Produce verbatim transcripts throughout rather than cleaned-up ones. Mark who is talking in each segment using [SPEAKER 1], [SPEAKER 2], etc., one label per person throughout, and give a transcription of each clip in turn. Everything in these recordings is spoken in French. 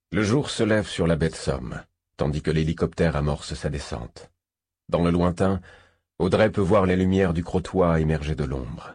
[SPEAKER 1] Le jour se lève sur la baie de Somme, tandis que l'hélicoptère amorce sa descente. Dans le lointain, Audrey peut voir les lumières du Crotoy émerger de l'ombre.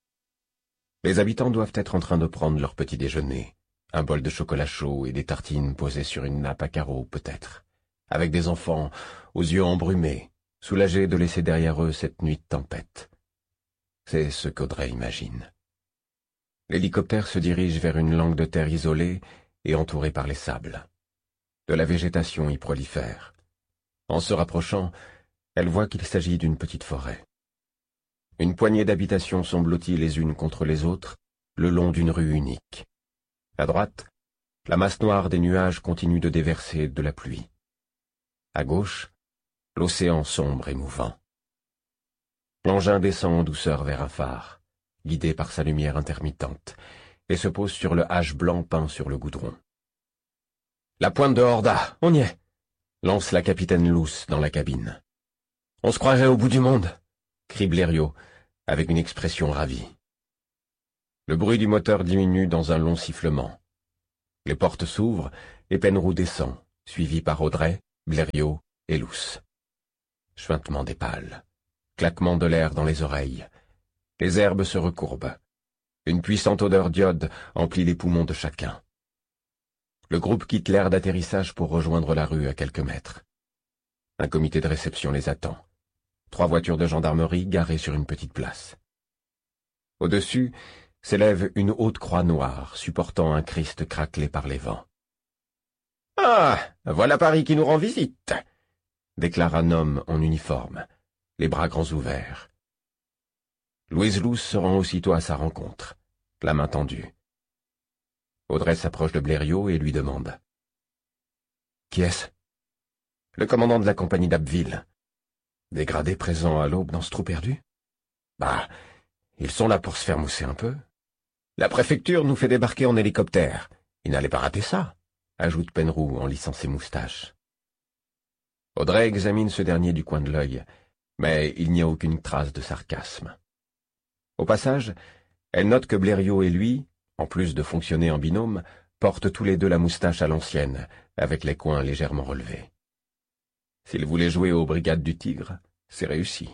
[SPEAKER 1] Les habitants doivent être en train de prendre leur petit déjeuner, un bol de chocolat chaud et des tartines posées sur une nappe à carreaux peut-être, avec des enfants aux yeux embrumés, soulagés de laisser derrière eux cette nuit de tempête. C'est ce qu'Audrey imagine. L'hélicoptère se dirige vers une langue de terre isolée et entourée par les sables. De la végétation y prolifère. En se rapprochant, elle voit qu'il s'agit d'une petite forêt. Une poignée d'habitations sont blotties les unes contre les autres, le long d'une rue unique. À droite, la masse noire des nuages continue de déverser de la pluie. À gauche, l'océan sombre et mouvant. L'engin descend en douceur vers un phare, guidé par sa lumière intermittente, et se pose sur le H blanc peint sur le goudron. « La pointe de Horda, on y est !» lance la capitaine Luce dans la cabine. « On se croirait au bout du monde !» crie Blériot, avec une expression ravie. Le bruit du moteur diminue dans un long sifflement. Les portes s'ouvrent et Penroux descend, suivi par Audrey, Blériot et Luce. Chuintement des pales, claquement de l'air dans les oreilles. Les herbes se recourbent. Une puissante odeur d'iode emplit les poumons de chacun. Le groupe quitte l'aire d'atterrissage pour rejoindre la rue à quelques mètres. Un comité de réception les attend. Trois voitures de gendarmerie garées sur une petite place. Au-dessus s'élève une haute croix noire supportant un Christ craquelé par les vents. « Ah, voilà Paris qui nous rend visite !» déclare un homme en uniforme, les bras grands ouverts. Louise Luce se rend aussitôt à sa rencontre, la main tendue. Audrey s'approche de Blériot et lui demande. « Qui est-ce ?»« Le commandant de la compagnie d'Abbeville. Dégradé présent à l'aube dans ce trou perdu ? Bah, ils sont là pour se faire mousser un peu. La préfecture nous fait débarquer en hélicoptère. Ils n'allaient pas rater ça, ajoute Penroux en lissant ses moustaches. Audrey examine ce dernier du coin de l'œil, mais il n'y a aucune trace de sarcasme. Au passage, elle note que Blériot et lui, en plus de fonctionner en binôme, portent tous les deux la moustache à l'ancienne, avec les coins légèrement relevés. S'il voulait jouer aux brigades du Tigre, c'est réussi.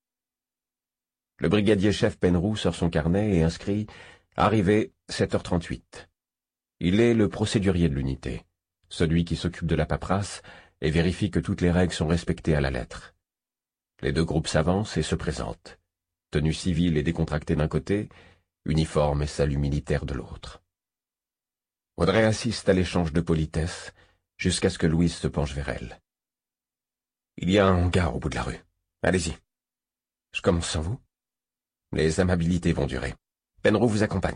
[SPEAKER 1] Le brigadier-chef Penroux sort son carnet et inscrit « Arrivée, sept heures trente-huit ». Il est le procédurier de l'unité, celui qui s'occupe de la paperasse et vérifie que toutes les règles sont respectées à la lettre. Les deux groupes s'avancent et se présentent. Tenue civile et décontractée d'un côté, uniforme et salut militaire de l'autre. Audrey assiste à l'échange de politesse jusqu'à ce que Louise se penche vers elle. « Il y a un hangar au bout de la rue. Allez-y. Je commence sans vous. Les amabilités vont durer. Penroux vous accompagne. »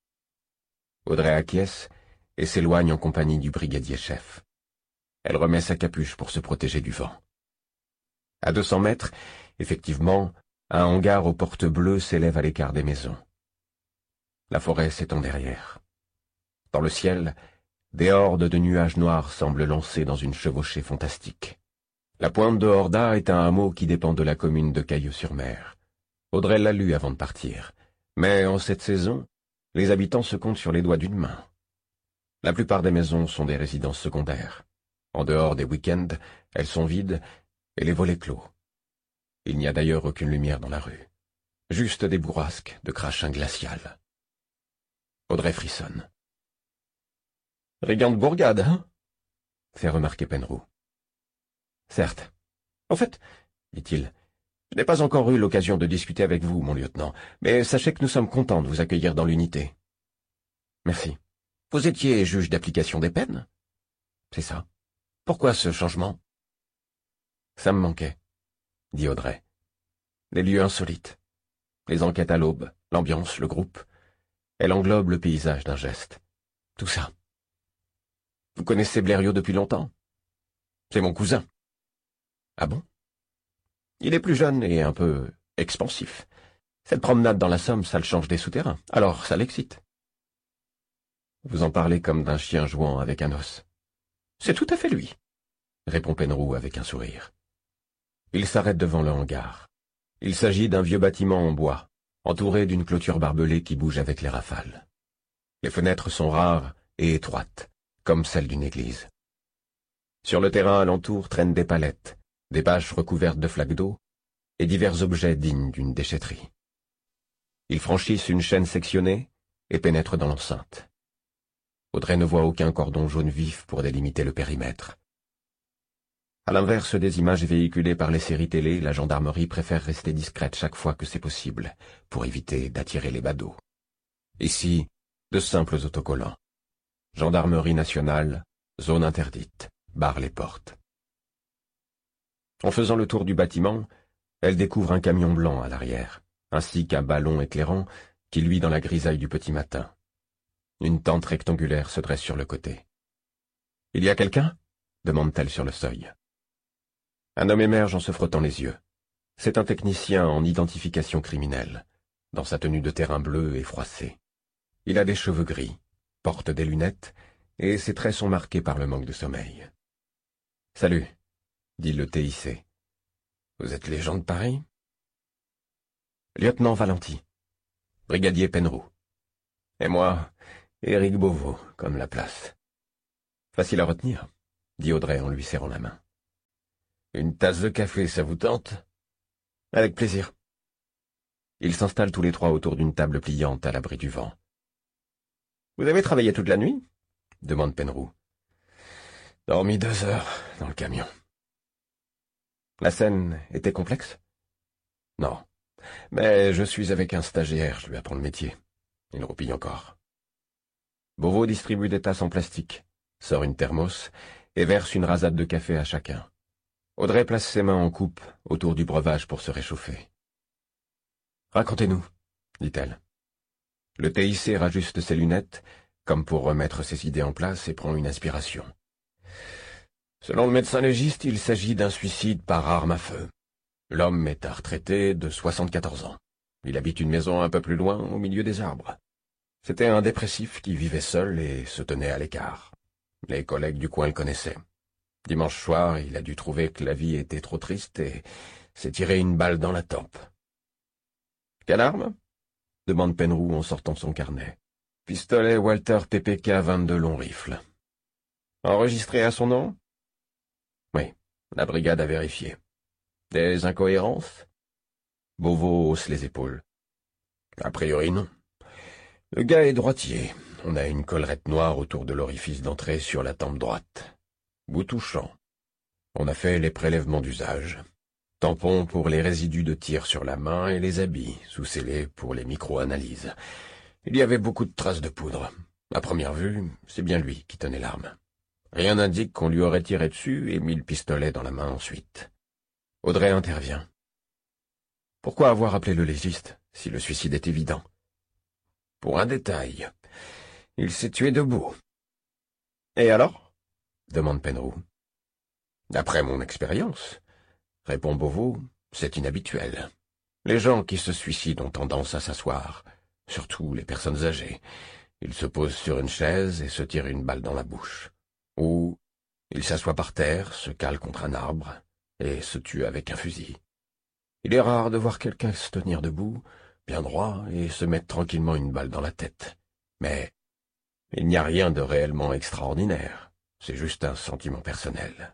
[SPEAKER 1] Audrey acquiesce et s'éloigne en compagnie du brigadier-chef. Elle remet sa capuche pour se protéger du vent. À deux cents mètres, effectivement, un hangar aux portes bleues s'élève à l'écart des maisons. La forêt s'étend derrière. Dans le ciel, des hordes de nuages noirs semblent lancés dans une chevauchée fantastique. La pointe de Horda est un hameau qui dépend de la commune de Cailleux-sur-Mer. Audrey l'a lu avant de partir, mais en cette saison, les habitants se comptent sur les doigts d'une main. La plupart des maisons sont des résidences secondaires. En dehors des week-ends, elles sont vides et les volets clos. Il n'y a d'ailleurs aucune lumière dans la rue. Juste des bourrasques de crachin glacial. Audrey frissonne. « Brigand de bourgade, hein ?» fait remarquer Penroux. « Certes. En fait, dit-il, je n'ai pas encore eu l'occasion de discuter avec vous, mon lieutenant, mais sachez que nous sommes contents de vous accueillir dans l'unité. »« Merci. Vous étiez juge d'application des peines ?»« C'est ça. Pourquoi ce changement ?»« Ça me manquait, » dit Audrey. « Les lieux insolites. Les enquêtes à l'aube, l'ambiance, le groupe. Elle englobe le paysage d'un geste. Tout ça. Vous connaissez Blériot depuis longtemps ? C'est mon cousin. » « Ah bon ? Il est plus jeune et un peu expansif. Cette promenade dans la Somme, ça le change des souterrains, alors ça l'excite. » « Vous en parlez comme d'un chien jouant avec un os. »« C'est tout à fait lui, » répond Penroux avec un sourire. Il s'arrête devant le hangar. Il s'agit d'un vieux bâtiment en bois, entouré d'une clôture barbelée qui bouge avec les rafales. Les fenêtres sont rares et étroites, comme celle d'une église. Sur le terrain alentour traînent des palettes, des bâches recouvertes de flaques d'eau et divers objets dignes d'une déchetterie. Ils franchissent une chaîne sectionnée et pénètrent dans l'enceinte. Audrey ne voit aucun cordon jaune vif pour délimiter le périmètre. À l'inverse des images véhiculées par les séries télé, la gendarmerie préfère rester discrète chaque fois que c'est possible, pour éviter d'attirer les badauds. Ici, de simples autocollants. Gendarmerie nationale, zone interdite, barre les portes. En faisant le tour du bâtiment, elle découvre un camion blanc à l'arrière, ainsi qu'un ballon éclairant qui luit dans la grisaille du petit matin. Une tente rectangulaire se dresse sur le côté. « Il y a quelqu'un » demande-t-elle sur le seuil. Un homme émerge en se frottant les yeux. C'est un technicien en identification criminelle, dans sa tenue de terrain bleue et froissée. Il a des cheveux gris, porte des lunettes, et ses traits sont marqués par le manque de sommeil. « Salut », dit le T I C. « Vous êtes les gens de Paris ?»« Lieutenant Valenti, brigadier Penroux. Et moi, Éric Beauveau, comme la place. »« Facile à retenir », dit Audrey en lui serrant la main. « Une tasse de café, ça vous tente ?»« Avec plaisir. » Ils s'installent tous les trois autour d'une table pliante à l'abri du vent. « Vous avez travaillé toute la nuit ?» demande Penroux. « Dormi deux heures dans le camion. » La scène était complexe ? Non, mais je suis avec un stagiaire, je lui apprends le métier. Il roupille encore. Beauveau distribue des tasses en plastique, sort une thermos et verse une rasade de café à chacun. Audrey place ses mains en coupe autour du breuvage pour se réchauffer. « Racontez-nous, » dit-elle. Le T I C rajuste ses lunettes, comme pour remettre ses idées en place, et prend une inspiration. Selon le médecin légiste, il s'agit d'un suicide par arme à feu. L'homme est un retraité de soixante-quatorze ans. Il habite une maison un peu plus loin, au milieu des arbres. C'était un dépressif qui vivait seul et se tenait à l'écart. Les collègues du coin le connaissaient. Dimanche soir, il a dû trouver que la vie était trop triste et s'est tiré une balle dans la tempe. « Quelle arme ?» demande Penroux en sortant son carnet. « Pistolet Walter P P K vingt-deux long rifle. »« Enregistré à son nom ?» ?»« Oui, la brigade a vérifié. »« Des incohérences ?» Beauveau hausse les épaules. « A priori, non. Le gars est droitier. On a une collerette noire autour de l'orifice d'entrée sur la tempe droite. Bout touchant. On a fait les prélèvements d'usage. Tampon pour les résidus de tir sur la main et les habits, sous-scellés pour les micro-analyses. Il y avait beaucoup de traces de poudre. À première vue, c'est bien lui qui tenait l'arme. Rien n'indique qu'on lui aurait tiré dessus et mis le pistolet dans la main ensuite. Audrey intervient. Pourquoi avoir appelé le légiste, si le suicide est évident? Pour un détail. Il s'est tué debout. Et alors? Demande Penroux. D'après mon expérience, répond Beauveau, c'est inhabituel. Les gens qui se suicident ont tendance à s'asseoir, surtout les personnes âgées. Ils se posent sur une chaise et se tirent une balle dans la bouche. Ou ils s'assoient par terre, se calent contre un arbre et se tuent avec un fusil. Il est rare de voir quelqu'un se tenir debout, bien droit, et se mettre tranquillement une balle dans la tête. Mais il n'y a rien de réellement extraordinaire. C'est juste un sentiment personnel.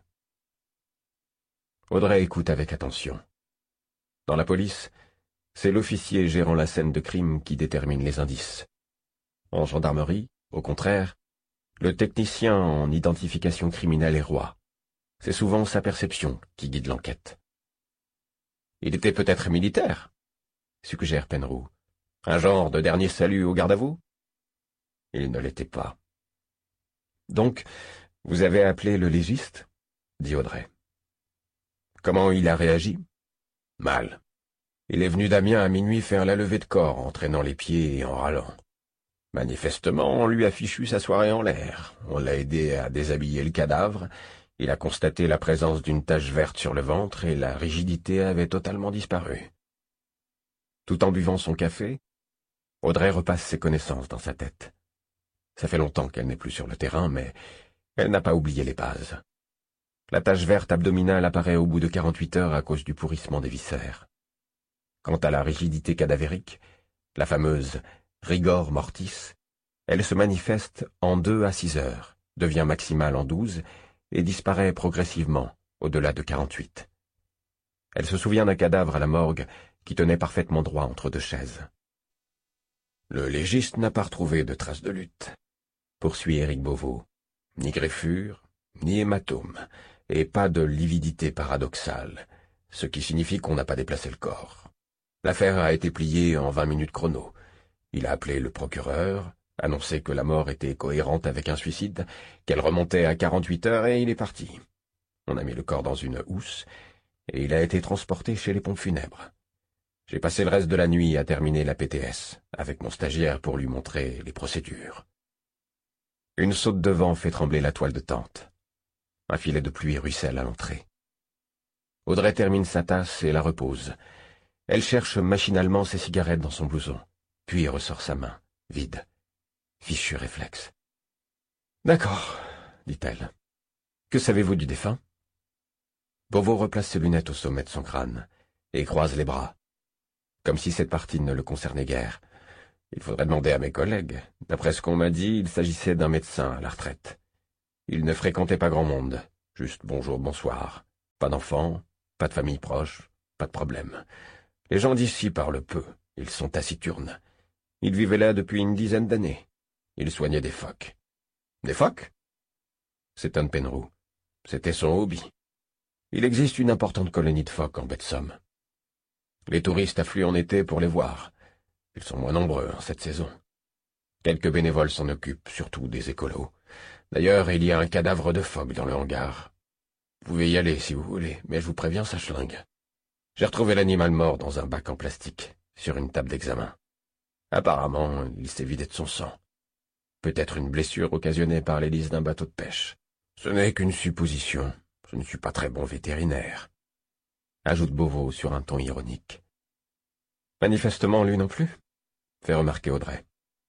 [SPEAKER 1] Audrey écoute avec attention. Dans la police, c'est l'officier gérant la scène de crime qui détermine les indices. En gendarmerie, au contraire, le technicien en identification criminelle est roi. C'est souvent sa perception qui guide l'enquête. Il était peut-être militaire, suggère Penroux. Un genre de dernier salut au garde à vous? Il ne l'était pas. Donc, vous avez appelé le légiste? Dit Audrey. Comment il a réagi? Mal. Il est venu d'Amiens à minuit faire la levée de corps en traînant les pieds et en râlant. Manifestement, on lui a fichu sa soirée en l'air. On l'a aidé à déshabiller le cadavre. Il a constaté la présence d'une tache verte sur le ventre et la rigidité avait totalement disparu. Tout en buvant son café, Audrey repasse ses connaissances dans sa tête. Ça fait longtemps qu'elle n'est plus sur le terrain, mais elle n'a pas oublié les bases. La tache verte abdominale apparaît au bout de quarante-huit heures à cause du pourrissement des viscères. Quant à la rigidité cadavérique, la fameuse rigor mortis, elle se manifeste en deux à six heures, devient maximale en douze et disparaît progressivement au-delà de quarante-huit. Elle se souvient d'un cadavre à la morgue qui tenait parfaitement droit entre deux chaises. Le légiste n'a pas retrouvé de traces de lutte, poursuit Éric Beauveau. Ni greffure, ni hématome, et pas de lividité paradoxale, ce qui signifie qu'on n'a pas déplacé le corps. L'affaire a été pliée en vingt minutes chrono. Il a appelé le procureur, annoncé que la mort était cohérente avec un suicide, qu'elle remontait à quarante-huit heures et il est parti. On a mis le corps dans une housse et il a été transporté chez les pompes funèbres. J'ai passé le reste de la nuit à terminer la P T S, avec mon stagiaire pour lui montrer les procédures. Une saute de vent fait trembler la toile de tente. Un filet de pluie ruisselle à l'entrée. Audrey termine sa tasse et la repose. Elle cherche machinalement ses cigarettes dans son blouson, puis ressort sa main, vide. Fichu réflexe. « D'accord, dit-elle. Que savez-vous du défunt ?» Beauveau replace ses lunettes au sommet de son crâne et croise les bras, comme si cette partie ne le concernait guère. Il faudrait demander à mes collègues. D'après ce qu'on m'a dit, il s'agissait d'un médecin à la retraite. Il ne fréquentait pas grand monde, juste bonjour, bonsoir. Pas d'enfants, pas de famille proche, pas de problème. Les gens d'ici parlent peu, ils sont taciturnes. Il vivait là depuis une dizaine d'années. Il soignait des phoques. Des phoques? C'est un Penrou. C'était son hobby. Il existe une importante colonie de phoques en baie de Somme. Les touristes affluent en été pour les voir. Ils sont moins nombreux en cette saison. Quelques bénévoles s'en occupent, surtout des écolos. D'ailleurs, il y a un cadavre de phoque dans le hangar. Vous pouvez y aller si vous voulez, mais je vous préviens, ça schlingue. J'ai retrouvé l'animal mort dans un bac en plastique, sur une table d'examen. Apparemment, il s'est vidé de son sang. Peut-être une blessure occasionnée par l'hélice d'un bateau de pêche. Ce n'est qu'une supposition. Je ne suis pas très bon vétérinaire. Ajoute Beauveau sur un ton ironique. Manifestement, lui non plus, fait remarquer Audrey.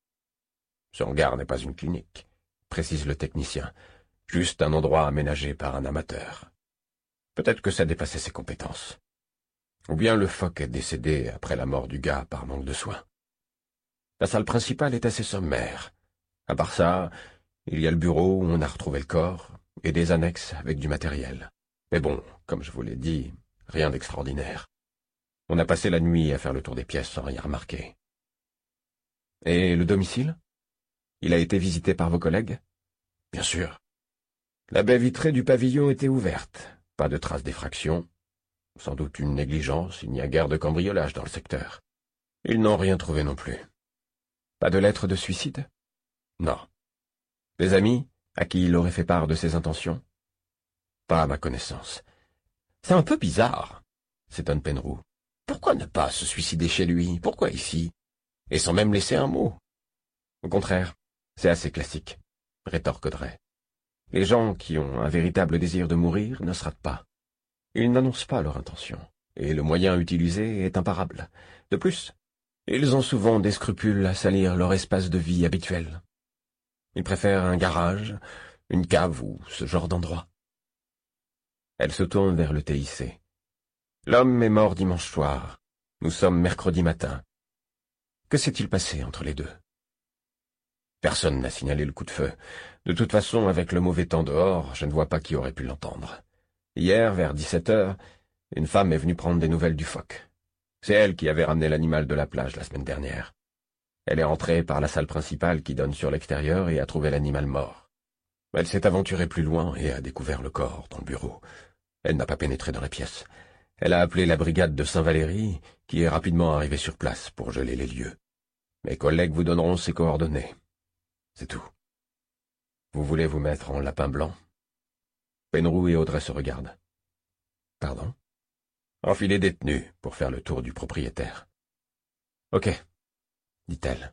[SPEAKER 1] Ce hangar n'est pas une clinique, précise le technicien, juste un endroit aménagé par un amateur. Peut-être que ça dépassait ses compétences. Ou bien le phoque est décédé après la mort du gars par manque de soins. La salle principale est assez sommaire. À part ça, il y a le bureau où on a retrouvé le corps, et des annexes avec du matériel. Mais bon, comme je vous l'ai dit, rien d'extraordinaire. On a passé la nuit à faire le tour des pièces sans rien remarquer. Et le domicile? Il a été visité par vos collègues? Bien sûr. La baie vitrée du pavillon était ouverte. Pas de traces d'effraction. Sans doute une négligence, il n'y a guère de cambriolage dans le secteur. Ils n'ont rien trouvé non plus. Pas de lettre de suicide? Non. Des amis à qui il aurait fait part de ses intentions? Pas à ma connaissance. C'est un peu bizarre, s'étonne Penrou. Pourquoi ne pas se suicider chez lui? Pourquoi ici? Et sans même laisser un mot? Au contraire, c'est assez classique, rétorque Audrey. Les gens qui ont un véritable désir de mourir ne se ratent pas. Ils n'annoncent pas leur intention, et le moyen utilisé est imparable. De plus, ils ont souvent des scrupules à salir leur espace de vie habituel. Ils préfèrent un garage, une cave ou ce genre d'endroit. Elle se tourne vers le T I C. L'homme est mort dimanche soir. Nous sommes mercredi matin. Que s'est-il passé entre les deux? Personne n'a signalé le coup de feu. De toute façon, avec le mauvais temps dehors, je ne vois pas qui aurait pu l'entendre. Hier, vers dix-sept heures, une femme est venue prendre des nouvelles du phoque. C'est elle qui avait ramené l'animal de la plage la semaine dernière. Elle est entrée par la salle principale qui donne sur l'extérieur et a trouvé l'animal mort. Elle s'est aventurée plus loin et a découvert le corps dans le bureau. Elle n'a pas pénétré dans la pièce. Elle a appelé la brigade de Saint-Valéry, qui est rapidement arrivée sur place pour geler les lieux. Mes collègues vous donneront ses coordonnées. C'est tout. Vous voulez vous mettre en lapin blanc? Penrou et Audrey se regardent. Pardon? Enfilez des tenues pour faire le tour du propriétaire. Ok, dit-elle.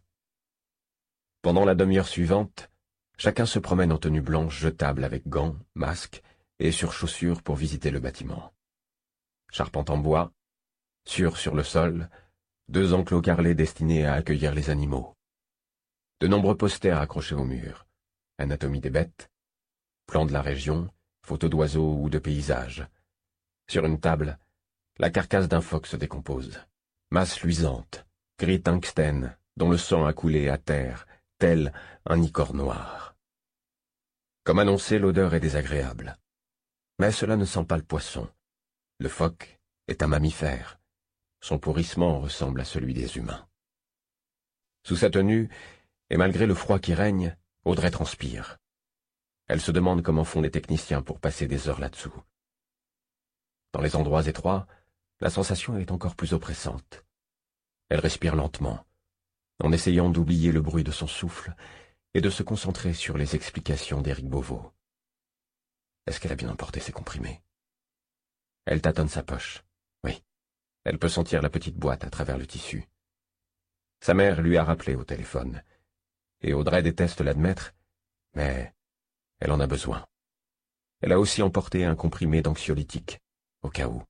[SPEAKER 1] Pendant la demi-heure suivante, chacun se promène en tenue blanche jetable avec gants, masque et surchaussures pour visiter le bâtiment. Charpente en bois, sûre sur le sol, deux enclos carrelés destinés à accueillir les animaux. De nombreux posters accrochés au mur. Anatomie des bêtes, plans de la région, photos d'oiseaux ou de paysages. Sur une table, la carcasse d'un phoque se décompose. Masse luisante, gris tungstène, dont le sang a coulé à terre, tel un ichor noir. Comme annoncé, l'odeur est désagréable. Mais cela ne sent pas le poisson. Le phoque est un mammifère. Son pourrissement ressemble à celui des humains. Sous sa tenue, et malgré le froid qui règne, Audrey transpire. Elle se demande comment font les techniciens pour passer des heures là-dessous. Dans les endroits étroits, la sensation est encore plus oppressante. Elle respire lentement, en essayant d'oublier le bruit de son souffle et de se concentrer sur les explications d'Éric Beauveau. Est-ce qu'elle a bien emporté ses comprimés? Elle tâtonne sa poche. Oui, elle peut sentir la petite boîte à travers le tissu. Sa mère lui a rappelé au téléphone, et Audrey déteste l'admettre, mais elle en a besoin. Elle a aussi emporté un comprimé d'anxiolytique, au cas où.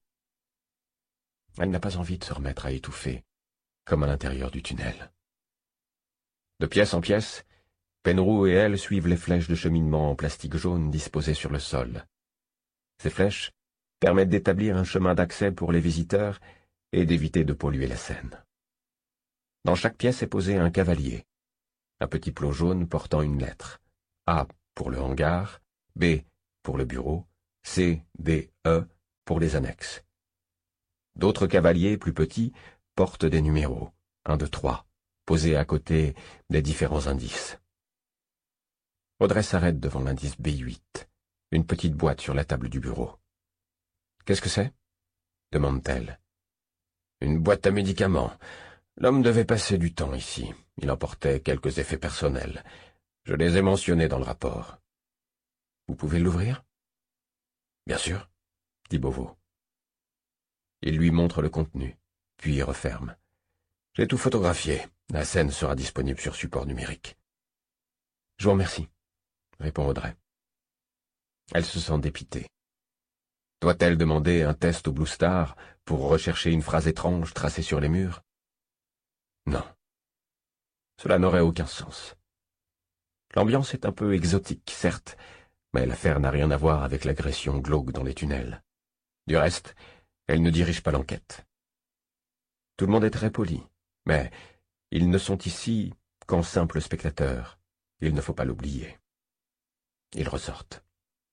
[SPEAKER 1] Elle n'a pas envie de se remettre à étouffer, comme à l'intérieur du tunnel. De pièce en pièce, Penroux et elle suivent les flèches de cheminement en plastique jaune disposées sur le sol. Ces flèches permettent d'établir un chemin d'accès pour les visiteurs et d'éviter de polluer la scène. Dans chaque pièce est posé un cavalier, un petit plot jaune portant une lettre, A pour le hangar, B pour le bureau, C, D, E pour les annexes. D'autres cavaliers plus petits portent des numéros, un, deux, trois, posés à côté des différents indices. Audrey s'arrête devant l'indice B huit, une petite boîte sur la table du bureau. « Qu'est-ce que c'est » demande-t-elle. « Une boîte à médicaments. L'homme devait passer du temps ici. Il emportait quelques effets personnels. Je les ai mentionnés dans le rapport. »« Vous pouvez l'ouvrir ?»« Bien sûr, » dit Beauveau. Il lui montre le contenu, puis referme. « J'ai tout photographié. La scène sera disponible sur support numérique. »« Je vous remercie, » répond Audrey. Elle se sent dépitée. Doit-elle demander un test au Blue Star pour rechercher une phrase étrange tracée sur les murs? Non. Cela n'aurait aucun sens. L'ambiance est un peu exotique, certes, mais l'affaire n'a rien à voir avec l'agression glauque dans les tunnels. Du reste, elle ne dirige pas l'enquête. Tout le monde est très poli, mais ils ne sont ici qu'en simples spectateurs. Il ne faut pas l'oublier. Ils ressortent.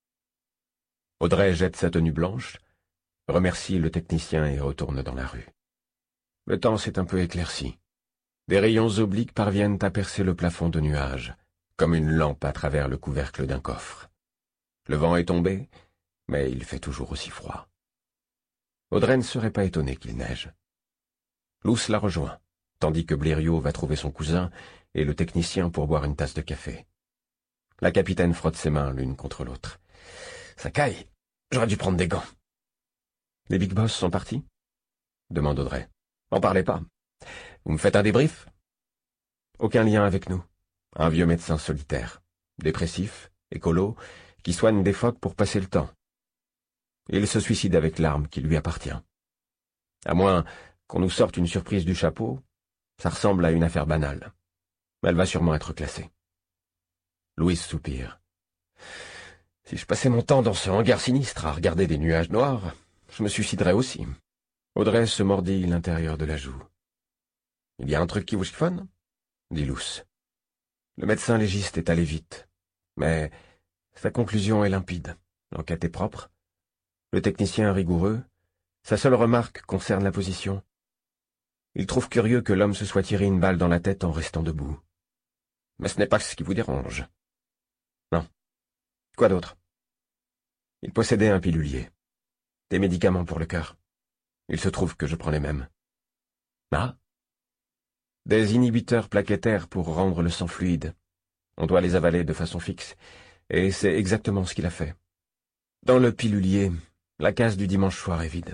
[SPEAKER 1] Audrey jette sa tenue blanche, remercie le technicien et retourne dans la rue. Le temps s'est un peu éclairci. Des rayons obliques parviennent à percer le plafond de nuages, comme une lampe à travers le couvercle d'un coffre. Le vent est tombé, mais il fait toujours aussi froid. Audrey ne serait pas étonnée qu'il neige. Luce la rejoint, tandis que Blériot va trouver son cousin et le technicien pour boire une tasse de café. La capitaine frotte ses mains l'une contre l'autre. « Ça caille, j'aurais dû prendre des gants. »« Les big boss sont partis ?» demande Audrey. « N'en parlez pas. Vous me faites un débrief ?»« Aucun lien avec nous. Un vieux médecin solitaire, dépressif, écolo, qui soigne des phoques pour passer le temps. Il se suicide avec l'arme qui lui appartient. À moins qu'on nous sorte une surprise du chapeau, ça ressemble à une affaire banale. Elle va sûrement être classée. » Louise soupire. « Si je passais mon temps dans ce hangar sinistre à regarder des nuages noirs, je me suiciderais aussi. » Audrey se mordit l'intérieur de la joue. « Il y a un truc qui vous chiffonne ?» dit Luce. Le médecin légiste est allé vite, mais sa conclusion est limpide. L'enquête est propre. Le technicien est rigoureux. Sa seule remarque concerne la position. Il trouve curieux que l'homme se soit tiré une balle dans la tête en restant debout. Mais ce n'est pas ce qui vous dérange. Non. Quoi d'autre? Il possédait un pilulier. Des médicaments pour le cœur. Il se trouve que je prends les mêmes. Ah? Des inhibiteurs plaquettaires pour rendre le sang fluide. On doit les avaler de façon fixe, et c'est exactement ce qu'il a fait. Dans le pilulier, la case du dimanche soir est vide.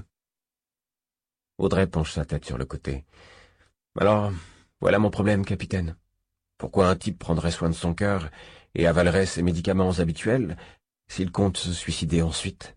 [SPEAKER 1] Audrey penche sa tête sur le côté. Alors, voilà mon problème, capitaine. Pourquoi un type prendrait soin de son cœur et avalerait ses médicaments habituels s'il compte se suicider ensuite?